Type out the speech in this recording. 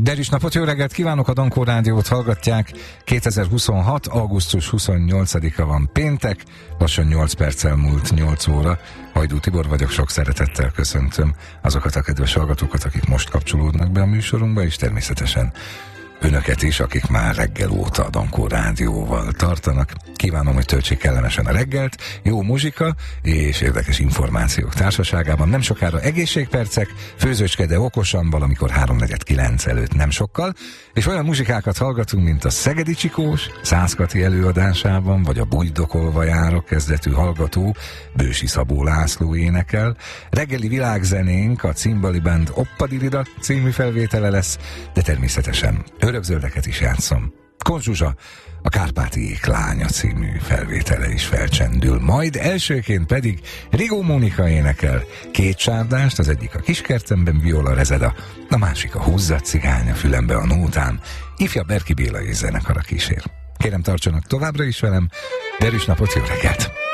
Derűs napot, jó reggelt kívánok, a Dankó Rádiót hallgatják. 2026. augusztus 28-a van péntek, lassan 8 perccel múlt 8 óra. Hajdú Tibor vagyok, sok szeretettel köszöntöm azokat a kedves hallgatókat, akik most kapcsolódnak be a műsorunkba, és természetesen önöket is, akik már reggel óta a Dankó Rádióval tartanak. Kívánom, hogy töltsék kellemesen a reggelt, jó muzsika és érdekes információk társaságában. Nem sokára egészségpercek, főzőcske, de okosan, valamikor 3:49 előtt nem sokkal, és olyan muzsikákat hallgatunk, mint a Szegedi Csikós Szászkati előadásában, vagy a Bújdokolva járok kezdetű hallgató Bősi Szabó László énekel. Reggeli világzenénk a Cimbali Band Oppadirida című felvétele lesz, de természetesen örökzöldeket is játszom. Kon Zsuzsa, a Kárpáti Ék lánya című felvétele is felcsendül. Majd elsőként pedig Rigó Mónika énekel két csárdást, az egyik a Kiskertemben Viola Rezeda, a másik a Húzzat cigány a fülembe a nótán. Ifja Berki Béla és zenekara kísér. Kérem, tartsanak továbbra is velem, derűs napot, jó reggelt!